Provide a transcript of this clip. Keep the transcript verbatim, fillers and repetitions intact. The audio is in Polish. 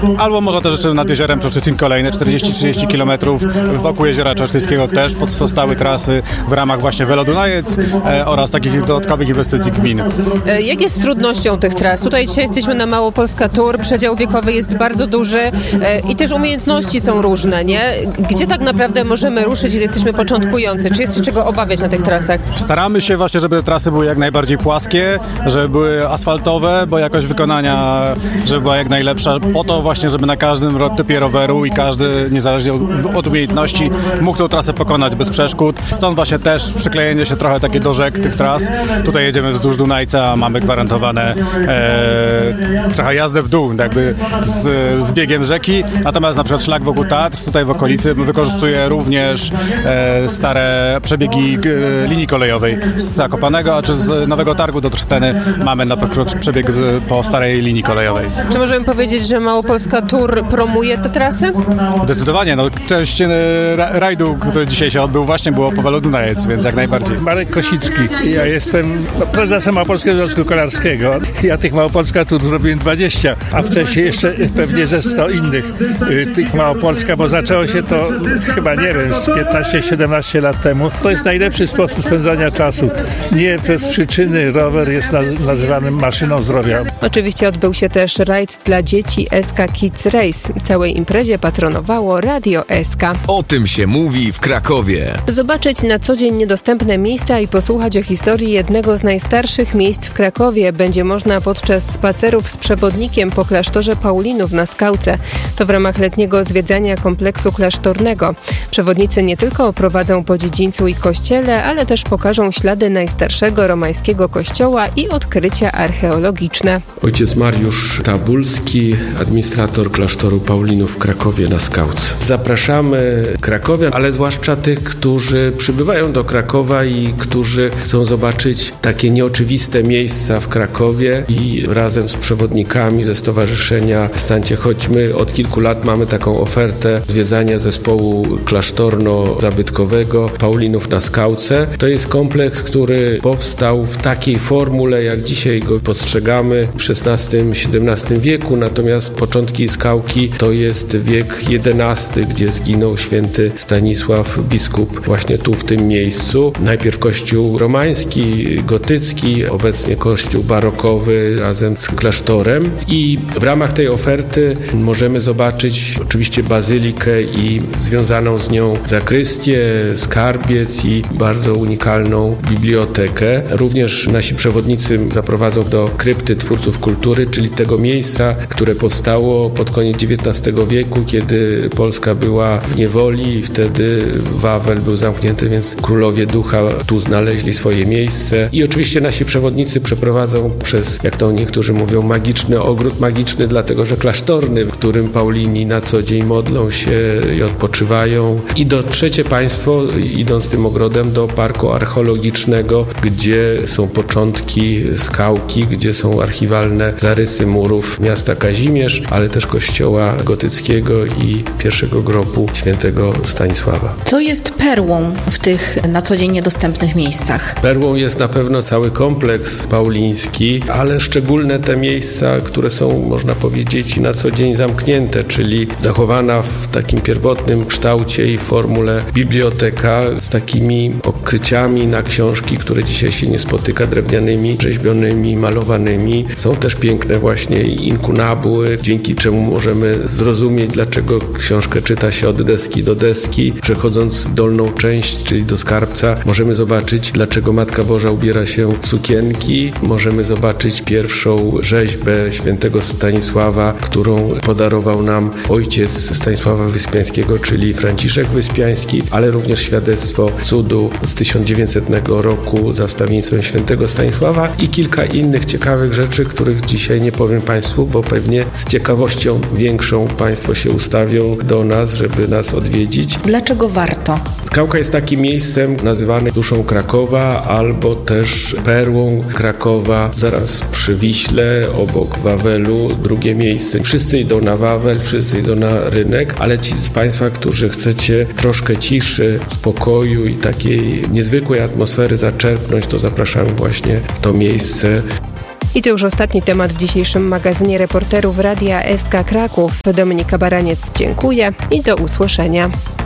Albo można też jeszcze nad jeziorem Czoszczycim kolejne czterdzieści do trzydziestu kilometrów wokół jeziora Czoszczyckiego też powstały trasy w ramach właśnie Velodunajec e, oraz takich dodatkowych inwestycji gmin. E, jak jest z trudnością tych tras? Tutaj dzisiaj jesteśmy na Małopolska Tour, przedział wiekowy jest bardzo duży e, i też umiejętności są różne, nie? Gdzie tak naprawdę możemy ruszyć, gdy jesteśmy początkujący? Czy jest się czego obawiać na tych trasach? Staramy się właśnie, żeby te trasy były jak najbardziej płaskie, żeby były asfaltowe, bo jakość wykonania, żeby była jak najlepsza, po to właśnie, żeby na każdym typie roweru i każdy, niezależnie od, od umiejętności, mógł tą trasę pokonać bez przeszkód. Stąd właśnie też przyklejenie się trochę takie do rzek tych tras. Tutaj jedziemy wzdłuż Dunajca, mamy gwarantowane e, trochę jazdę w dół, jakby z, z biegiem rzeki, natomiast na przykład szlak wokół Tatr, tutaj w okolicy wykorzystuje również e, stare przebiegi e, linii kolejowej z Zakopanego, a czy z Nowego Targu do Trzceny mamy na przykład przebieg po starej linii kolejowej. Czy możemy powiedzieć, że Małopolska Tour promuje tę trasę? Zdecydowanie, no część e, rajdu, który dzisiaj się odbył, właśnie było po Velodunajec, więc jak najbardziej. Marek Kosicki. Ja jestem no, prezesem Małopolskiego Związku Kolarskiego. Ja tych Małopolska Tour zrobiłem dwadzieścia, a wcześniej jeszcze pewnie ze sto innych y, tych Małopolska, bo zaczęło się to chyba, nie wiem, z piętnaście siedemnaście lat temu. To jest najlepszy sposób spędzania czasu. Nie bez przyczyny rower jest nazywany maszyną zdrowia. Oczywiście odbył się też rajd dla dzieci S K Kids Race. Całej imprezie patronowało Radio S K. O tym się mówi w Krakowie. Zobaczyć na co dzień niedostępne miejsca i posłuchać o historii jednego z najstarszych miejsc w Krakowie będzie można podczas spacerów z przewodnikiem po klasztorze Paulinów na Skałce. To w ramach letniego zwiedzania kompleksu klasztornego. Przewodnicy nie tylko oprowadzą po dziedzińcu i kościele, ale też pokażą ślady najstarszego romańskiego kościoła i odkrycia archeologiczne. Ojciec Mariusz Tabulski, administrator klasztoru Paulinów w Krakowie na Skałce. Zapraszamy krakowian, ale zwłaszcza tych, którzy przybywają do Krakowa i którzy chcą zobaczyć takie nieoczywiste miejsca w Krakowie i razem z przewodnikami ze stowarzyszenia Stańcie Chodźmy od kilku lat mamy taką ofertę zwiedzania zespołu klasztorno-zabytkowego Paulinów na Skałce. To jest kompleks, który powstał w takiej formule, jak dzisiaj go postrzegamy w szesnastym siedemnastym wieku, natomiast początki Skałki to jest wiek jedenasty, gdzie zginął święty Stanisław, biskup właśnie tu w tym miejscu. Najpierw kościół romański, gotycki, obecnie kościół barokowy razem z klasztorem i w ramach tej oferty możemy zobaczyć oczywiście bazylikę i związaną z nią zakrystię, skarbiec i bardzo unikalną bibliotekę. Również nasi przewodnicy zaprowadzą do krypty twórców kultury, czyli tego miejsca, które powstało pod koniec dziewiętnastego wieku, kiedy Polska była w niewoli i wtedy Wawel był zamknięty, więc królowie ducha tu znaleźli swoje miejsce. I oczywiście nasi przewodnicy przeprowadzą przez, jak to niektórzy mówią, magiczny ogród, magiczny dlatego, że klasztorny, w którym Paulini na co dzień modlą się i odpoczywają. I dotrzecie Państwo, idąc tym ogrodem, do parku archeologicznego, gdzie są początki Skałki, gdzie są archiwalne zarysy murów miasta Kazimierz, ale też kościoła gotyckiego i pierwszego grobu świętego Stanisława. Co jest perłą w tych na co dzień niedostępnych miejscach? Perłą jest na pewno cały kompleks pauliński, ale szczególne te miejsca, które są, można powiedzieć, na co dzień zamknięte, czyli zachowana w takim pierwotnym kształcie i formule biblioteka z takimi okryciami na książki, które dzisiaj się nie spotyka, drewnianymi, rzeźbionymi, malowanymi. Są też piękne właśnie inkunabły, dzięki czemu możemy zrozumieć, dlaczego książkę czyta się od deski do deski. Przechodząc dolną część, czyli do skarbca, możemy zobaczyć, dlaczego Matka Boża ubiera się w sukienki. Możemy zobaczyć pierwszą rzeźbę świętego Stanisława, którą podarował nam ojciec Stanisława Wyspiańskiego, czyli Franciszek Wyspiański, ale również świadectwo cudu z tysiąc dziewięćsetnego roku za wstawiennictwem świętego Stanisława i kilka innych ciekawych rzeczy, których dzisiaj nie powiem Państwu, bo pewnie z ciekawością większą Państwo się ustawią do nas, żeby nas odwiedzić. Dlaczego warto? Skałka jest takim miejscem nazywanym duszą Krakowa albo też perłą Krakowa, zaraz przy Wiśle, obok Wawelu, drugie miejsce. Wszyscy idą na Wawel, wszyscy idą na rynek, ale ci z Państwa, którzy chcecie troszkę ciszy, spokoju i takiej niezwykłej atmosfery zaczerpnąć, to zapraszamy właśnie w to miejsce. I to już ostatni temat w dzisiejszym magazynie reporterów Radia S K Kraków. Dominika Baraniec, dziękuję i do usłyszenia.